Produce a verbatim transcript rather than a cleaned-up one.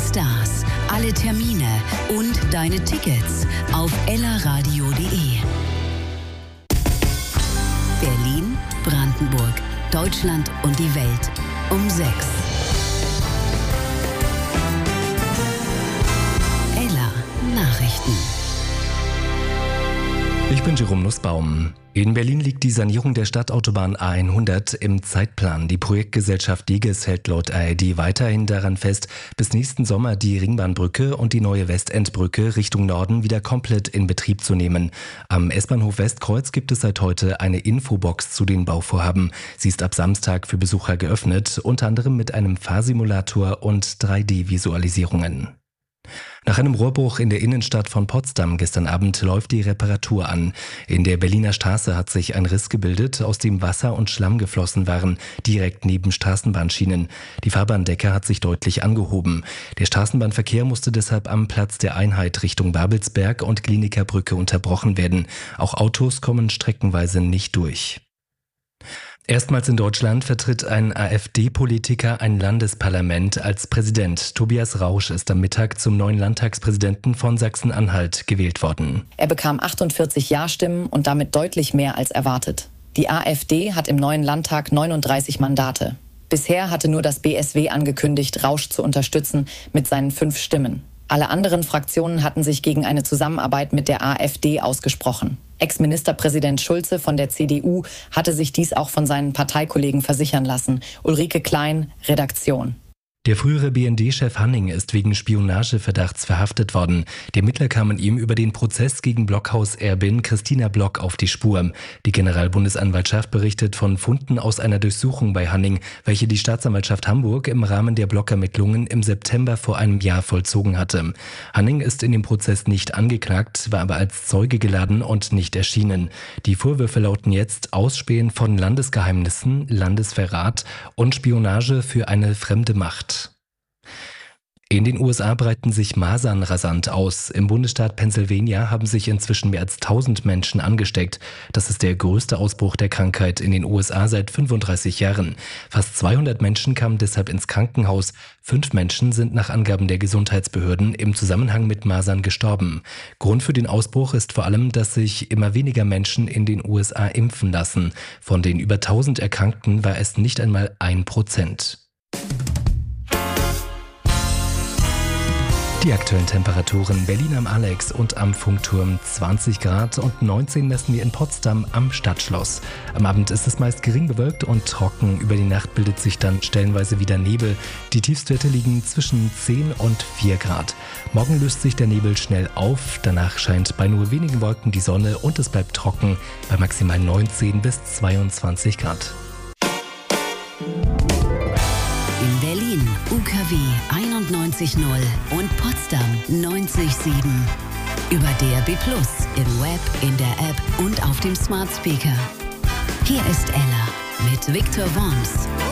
Stars, alle Termine und deine Tickets auf ella radio punkt de. Berlin, Brandenburg, Deutschland und die Welt um sechs. Ella Nachrichten. Ich bin Jerome Nussbaum. In Berlin liegt die Sanierung der Stadtautobahn A hundert im Zeitplan. Die Projektgesellschaft Diges hält laut A R D weiterhin daran fest, bis nächsten Sommer die Ringbahnbrücke und die neue Westendbrücke Richtung Norden wieder komplett in Betrieb zu nehmen. Am S-Bahnhof Westkreuz gibt es seit heute eine Infobox zu den Bauvorhaben. Sie ist ab Samstag für Besucher geöffnet, unter anderem mit einem Fahrsimulator und drei D Visualisierungen. Nach einem Rohrbruch in der Innenstadt von Potsdam gestern Abend läuft die Reparatur an. In der Berliner Straße hat sich ein Riss gebildet, aus dem Wasser und Schlamm geflossen waren, direkt neben Straßenbahnschienen. Die Fahrbahndecke hat sich deutlich angehoben. Der Straßenbahnverkehr musste deshalb am Platz der Einheit Richtung Babelsberg und Klinikerbrücke unterbrochen werden. Auch Autos kommen streckenweise nicht durch. Erstmals in Deutschland vertritt ein AfD-Politiker ein Landesparlament als Präsident. Tobias Rausch ist am Mittag zum neuen Landtagspräsidenten von Sachsen-Anhalt gewählt worden. Er bekam achtundvierzig Ja-Stimmen und damit deutlich mehr als erwartet. Die AfD hat im neuen Landtag neununddreißig Mandate. Bisher hatte nur das B S W angekündigt, Rausch zu unterstützen mit seinen fünf Stimmen. Alle anderen Fraktionen hatten sich gegen eine Zusammenarbeit mit der AfD ausgesprochen. Ex-Ministerpräsident Schulze von der C D U hatte sich dies auch von seinen Parteikollegen versichern lassen. Ulrike Klein, Redaktion. Der frühere B N D-Chef Hanning ist wegen Spionageverdachts verhaftet worden. Die Ermittler kamen ihm über den Prozess gegen Blockhaus-Erbin Christina Block auf die Spur. Die Generalbundesanwaltschaft berichtet von Funden aus einer Durchsuchung bei Hanning, welche die Staatsanwaltschaft Hamburg im Rahmen der Blockermittlungen im September vor einem Jahr vollzogen hatte. Hanning ist in dem Prozess nicht angeklagt, war aber als Zeuge geladen und nicht erschienen. Die Vorwürfe lauten jetzt Ausspähen von Landesgeheimnissen, Landesverrat und Spionage für eine fremde Macht. In den U S A breiten sich Masern rasant aus. Im Bundesstaat Pennsylvania haben sich inzwischen mehr als tausend Menschen angesteckt. Das ist der größte Ausbruch der Krankheit in den U S A seit fünfunddreißig Jahren. Fast zweihundert Menschen kamen deshalb ins Krankenhaus. Fünf Menschen sind nach Angaben der Gesundheitsbehörden im Zusammenhang mit Masern gestorben. Grund für den Ausbruch ist vor allem, dass sich immer weniger Menschen in den U S A impfen lassen. Von den über tausend Erkrankten war es nicht einmal ein Prozent. Die aktuellen Temperaturen: Berlin am Alex und am Funkturm zwanzig Grad und neunzehn messen wir in Potsdam am Stadtschloss. Am Abend ist es meist gering bewölkt und trocken. Über die Nacht bildet sich dann stellenweise wieder Nebel. Die Tiefstwerte liegen zwischen zehn und vier Grad. Morgen löst sich der Nebel schnell auf. Danach scheint bei nur wenigen Wolken die Sonne und es bleibt trocken bei maximal neunzehn bis zweiundzwanzig Grad. In Berlin U K W einundneunzig Komma null und Potsdam neunzig Komma sieben. Über D A B plus, im Web, in der App und auf dem Smart Speaker. Hier ist Ella mit Victor Worms.